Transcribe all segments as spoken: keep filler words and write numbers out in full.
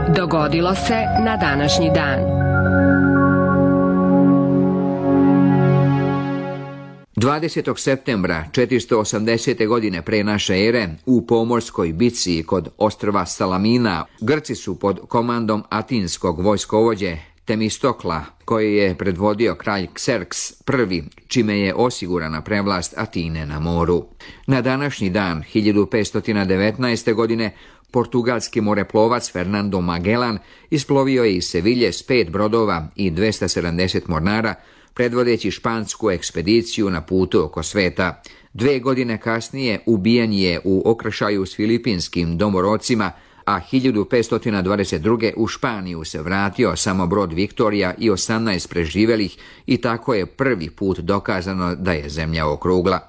Dogodilo se na današnji dan. dvadesetog septembra četiristo osamdesete. godine pre naše ere u pomorskoj bici kod ostrva Salamina Grci su pod komandom atinskog vojskovođe Temistokla, koji je predvodio kralj Kserks I, čime je osigurana prevlast Atine na moru. Na današnji dan hiljadu petsto devetnaeste. godine portugalski moreplovac Fernando Magellan isplovio je iz Sevilje s pet brodova i dvesta sedamdeset mornara, predvodeći špansku ekspediciju na putu oko sveta. Dve godine kasnije ubijen je u okršaju s filipinskim domorocima, a hiljadu petsto dvadeset druge. u Španiju se vratio samo brod Viktorija i osamnaest preživelih i tako je prvi put dokazano da je zemlja okrugla.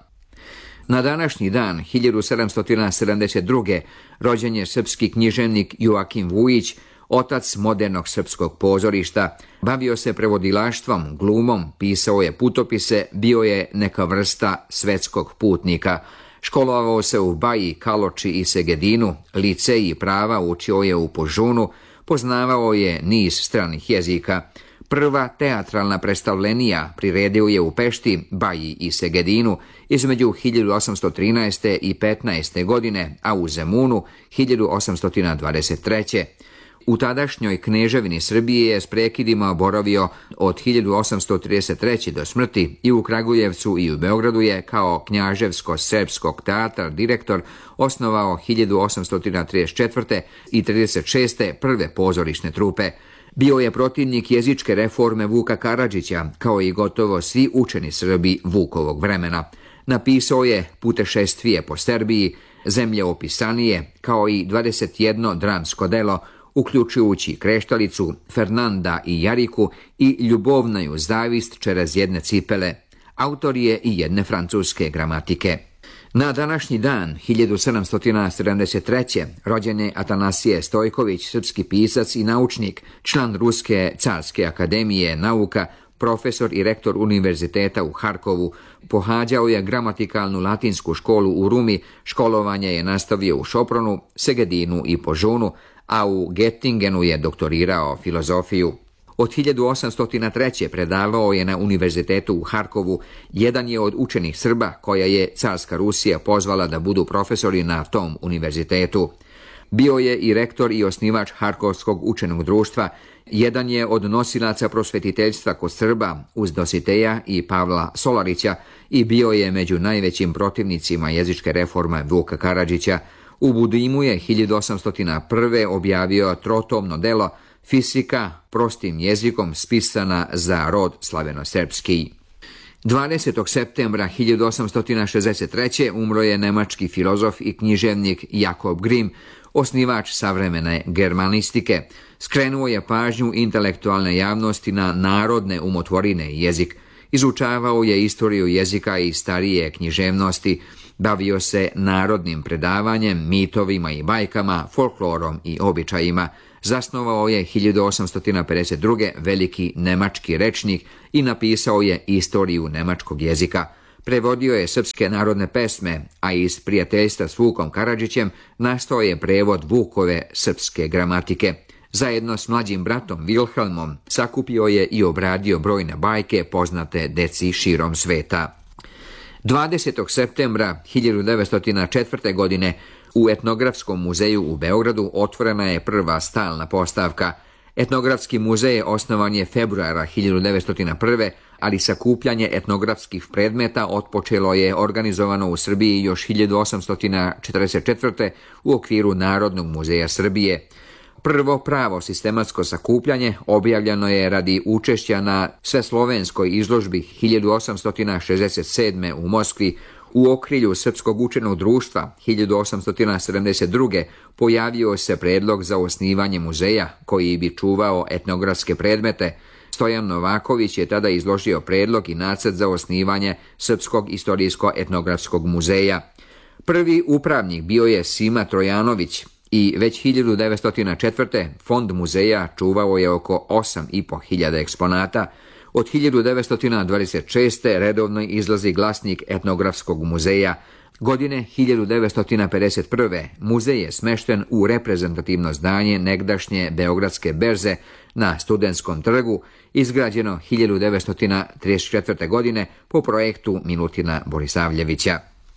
Na današnji dan hiljadu sedamsto sedamdeset druge. rođen je srpski književnik Joakim Vujić, otac modernog srpskog pozorišta. Bavio se prevodilaštvom, glumom, pisao je putopise, bio je neka vrsta svetskog putnika. Školovao se u Baji, Kaloči i Segedinu, liceji prava učio je u Požunu, poznavao je niz stranih jezika. Prva teatralna predstavljenija priredio je u Pešti, Baji i Segedinu između hiljadu osamsto trinaeste. i petnaeste. godine, a u Zemunu hiljadu osamsto dvadeset treće. U tadašnjoj kneževini Srbije je s prekidima boravio od hiljadu osamsto trideset treće. do smrti i u Kragujevcu i u Beogradu je kao knjaževsko-srpskog teatar direktor osnovao hiljadu osamsto trideset četvrte. i trideset šeste. prve pozorišne trupe. Bio je protivnik jezičke reforme Vuka Karadžića, kao i gotovo svi učeni Srbi Vukovog vremena. Napisao je Putešestvije po Srbiji, Zemljeopisanije, kao i dvadeset jedno dramsko delo, uključujući Kreštalicu, Fernanda i Jariku i Ljubovnaju zavist čerez jedne cipele. Autor je i jedne francuske gramatike. Na današnji dan, hiljadu sedamsto sedamdeset treće. rođen je Atanasije Stojković, srpski pisac i naučnik, član Ruske carske akademije nauka, profesor i rektor univerziteta u Harkovu. Pohađao je gramatikalnu latinsku školu u Rumi, školovanje je nastavio u Šopronu, Segedinu i Požunu, a u Gettingenu je doktorirao filozofiju. Od hiljadu osamsto treće. predavao je na univerzitetu u Harkovu, jedan je od učenih Srba koja je carska Rusija pozvala da budu profesori na tom univerzitetu. Bio je i rektor i osnivač Harkovskog učenog društva, jedan je od nosilaca prosvetiteljstva kod Srba uz Dositeja i Pavla Solarića i bio je među najvećim protivnicima jezičke reforme Vuka Karadžića. U Budimu je hiljadu osamsto prve. objavio trotomno delo Fisika prostim jezikom spisana za rod slavenosrpski. dvadesetog septembra hiljadu osamsto šezdeset treće. umro je nemački filozof i književnik Jakob Grimm, osnivač savremene germanistike. Skrenuo je pažnju intelektualne javnosti na narodne umotvorine i jezik. Izučavao je istoriju jezika i starije književnosti, bavio se narodnim predavanjem, mitovima i bajkama, folklorom i običajima. Zasnovao je hiljadu osamsto pedeset druge. veliki nemački rečnik i napisao je istoriju nemačkog jezika. Prevodio je srpske narodne pesme, a iz prijateljstva s Vukom Karadžićem nastao je prevod Vukove srpske gramatike. Zajedno s mlađim bratom Vilhelmom sakupio je i obradio brojne bajke poznate deci širom sveta. dvadesetog septembra hiljadu devetsto četvrte. godine u Etnografskom muzeju u Beogradu otvorena je prva stalna postavka. Etnografski muzej osnovan je februara hiljadu devetsto prve. ali sakupljanje etnografskih predmeta otpočelo je organizovano u Srbiji još hiljadu osamsto četrdeset četvrte. u okviru Narodnog muzeja Srbije. Prvo pravo sistematsko sakupljanje objavljeno je radi učešća na sveslovenskoj izložbi hiljadu osamsto šezdeset sedme. u Moskvi. U okrilju Srpskog učenog društva hiljadu osamsto sedamdeset druge. pojavio se predlog za osnivanje muzeja koji bi čuvao etnografske predmete. Stojan Novaković je tada izložio predlog i nacrt za osnivanje Srpskog istorijsko-etnografskog muzeja. Prvi upravnik bio je Sima Trojanović i već hiljadu devetsto četvrte. fond muzeja čuvao je oko osam i po hiljada eksponata. Od hiljadu devetsto dvadeset šeste. redovno izlazi glasnik etnografskog muzeja. Godine hiljadu devetsto pedeset prve. muzej je smešten u reprezentativno zdanje negdašnje Beogradske berze na Studentskom trgu, izgrađeno hiljadu devetsto trideset četvrte. godine po projektu Milutina Borisavljevića.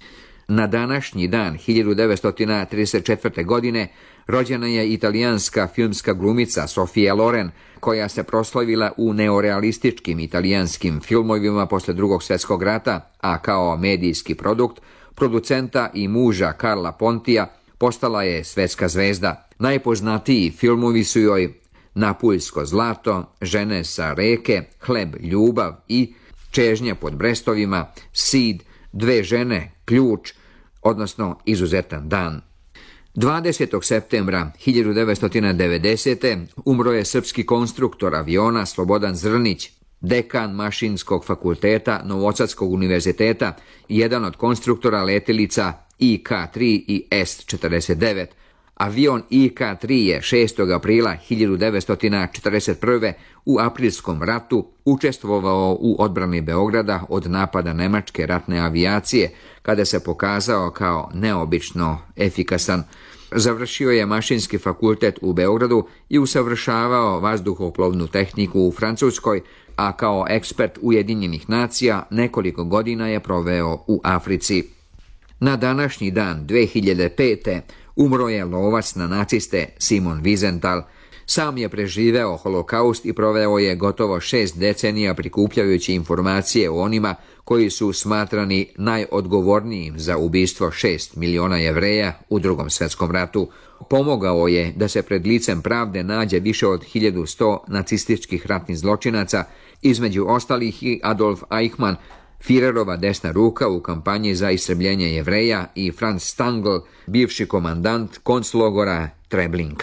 Na današnji dan hiljadu devetsto trideset četvrte. godine rođena je italijanska filmska glumica Sofia Loren, koja se proslavila u neorealističkim italijanskim filmovima posle Drugog svjetskog rata, a kao medijski produkt producenta i muža Karla Pontija postala je svetska zvezda. Najpoznatiji filmovi su joj Napuljsko zlato, Žene sa reke, Hleb, ljubav i Čežnja pod brestovima, Sid, Dve žene, Ključ, odnosno Izuzetan dan. dvadesetog septembra hiljadu devetsto devedesete. umro je srpski konstruktor aviona Slobodan Zrnić, dekan Mašinskog fakulteta Novosadskog univerziteta, jedan od konstruktora letelica I K tri i S četrdeset devet. Avion I K tri je šestog aprila hiljadu devetsto četrdeset prve. u aprilskom ratu učestvovao u odbrani Beograda od napada nemačke ratne avijacije, kada se pokazao kao neobično efikasan. Završio je Mašinski fakultet u Beogradu i usavršavao vazduhoplovnu tehniku u Francuskoj, a kao ekspert Ujedinjenih nacija nekoliko godina je proveo u Africi. Na današnji dan dve hiljade pete. umro je lovac na naciste Simon Wiesenthal. Sam je preživeo holokaust i proveo je gotovo šest decenija prikupljajući informacije o onima koji su smatrani najodgovornijim za ubistvo šest miliona Jevreja u Drugom svjetskom ratu. Pomogao je da se pred licem pravde nađe više od hiljadu sto nacističkih ratnih zločinaca, između ostalih i Adolf Eichmann, Führerova desna ruka u kampanji za istrebljenje Jevreja, i Franz Stangl, bivši komandant konclogora Treblinka.